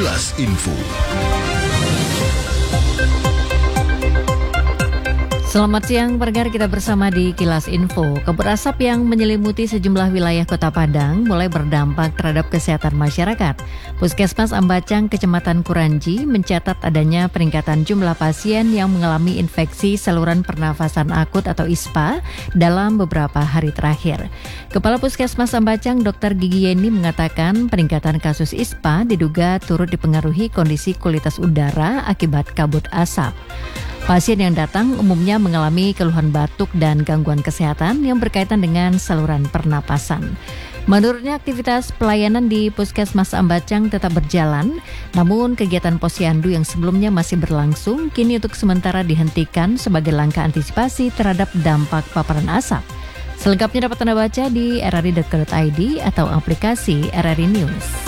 Kilas Info. Selamat siang pendengar, kita bersama di Kilas Info. Kabut asap yang menyelimuti sejumlah wilayah Kota Padang mulai berdampak terhadap kesehatan masyarakat. Puskesmas Ambacang, Kecamatan Kuranji mencatat adanya peningkatan jumlah pasien yang mengalami infeksi saluran pernafasan akut atau ISPA dalam beberapa hari terakhir. Kepala Puskesmas Ambacang, Dr. Gigi Yeni mengatakan peningkatan kasus ISPA diduga turut dipengaruhi kondisi kualitas udara akibat kabut asap. Pasien yang datang umumnya mengalami keluhan batuk dan gangguan kesehatan yang berkaitan dengan saluran pernapasan. Menurutnya aktivitas pelayanan di Puskesmas Ambacang tetap berjalan, namun kegiatan posyandu yang sebelumnya masih berlangsung kini untuk sementara dihentikan sebagai langkah antisipasi terhadap dampak paparan asap. Selengkapnya dapat Anda baca di rri.co.id atau aplikasi RRI News.